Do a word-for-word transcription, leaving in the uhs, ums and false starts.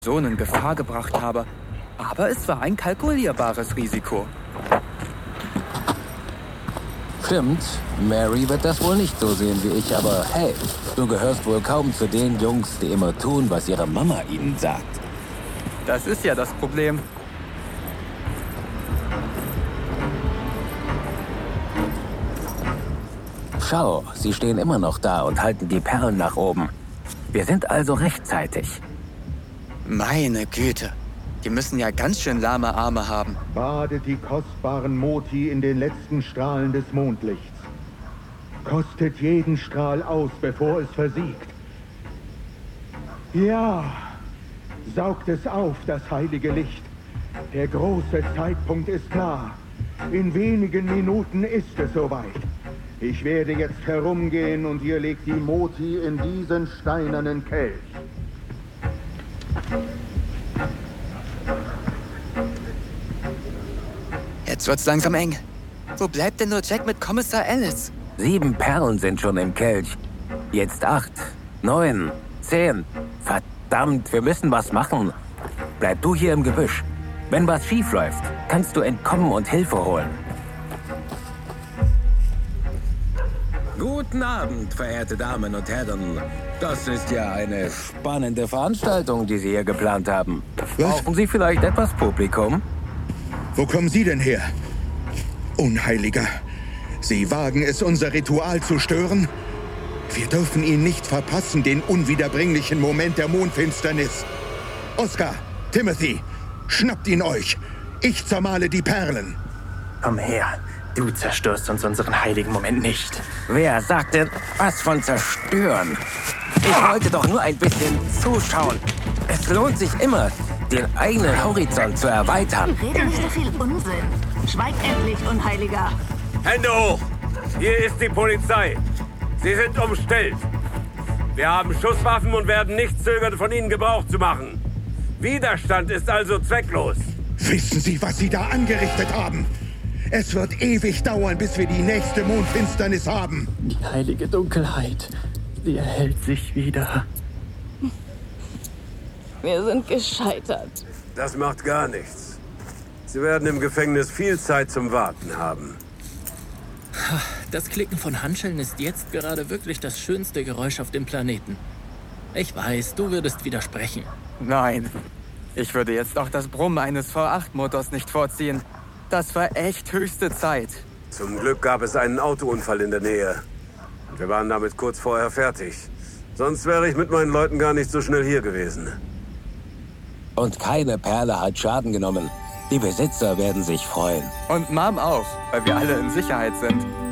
Sohn in Gefahr gebracht habe. Aber es war ein kalkulierbares Risiko. Stimmt, Mary wird das wohl nicht so sehen wie ich, aber hey, du gehörst wohl kaum zu den Jungs, die immer tun, was ihre Mama ihnen sagt. Das ist ja das Problem. Schau, sie stehen immer noch da und halten die Perlen nach oben. Wir sind also rechtzeitig. Meine Güte, die müssen ja ganz schön lahme Arme haben. Badet die kostbaren Moti in den letzten Strahlen des Mondlichts. Kostet jeden Strahl aus, bevor es versiegt. Ja, saugt es auf, das heilige Licht. Der große Zeitpunkt ist nah. In wenigen Minuten ist es soweit. Ich werde jetzt herumgehen und ihr legt die Moti in diesen steinernen Kelch. Jetzt wird's langsam eng. Wo bleibt denn nur Jack mit Kommissar Ellis? Sieben Perlen sind schon im Kelch. Jetzt acht, neun, zehn. Verdammt, wir müssen was machen. Bleib du hier im Gebüsch. Wenn was schief läuft, kannst du entkommen und Hilfe holen. Guten Abend, verehrte Damen und Herren. Das ist ja eine spannende Veranstaltung, die Sie hier geplant haben. Was? Brauchen Sie vielleicht etwas Publikum? Wo kommen Sie denn her? Unheiliger, Sie wagen es, unser Ritual zu stören? Wir dürfen ihn nicht verpassen, den unwiederbringlichen Moment der Mondfinsternis. Oscar, Timothy, schnappt ihn euch. Ich zermale die Perlen. Komm her. Du zerstörst uns unseren heiligen Moment nicht. Wer sagt denn was von zerstören? Ich wollte doch nur ein bisschen zuschauen. Es lohnt sich immer, den eigenen Horizont zu erweitern. Rede nicht so viel Unsinn. Schweig endlich, Unheiliger. Hände hoch! Hier ist die Polizei. Sie sind umstellt. Wir haben Schusswaffen und werden nicht zögern, von ihnen Gebrauch zu machen. Widerstand ist also zwecklos. Wissen Sie, was Sie da angerichtet haben? Es wird ewig dauern, bis wir die nächste Mondfinsternis haben. Die heilige Dunkelheit, sie erhält sich wieder. Wir sind gescheitert. Das macht gar nichts. Sie werden im Gefängnis viel Zeit zum Warten haben. Das Klicken von Handschellen ist jetzt gerade wirklich das schönste Geräusch auf dem Planeten. Ich weiß, du würdest widersprechen. Nein, ich würde jetzt auch das Brummen eines V acht Motors nicht vorziehen. Das war echt höchste Zeit. Zum Glück gab es einen Autounfall in der Nähe. Und wir waren damit kurz vorher fertig. Sonst wäre ich mit meinen Leuten gar nicht so schnell hier gewesen. Und keine Perle hat Schaden genommen. Die Besitzer werden sich freuen. Und Mom auch, weil wir alle in Sicherheit sind.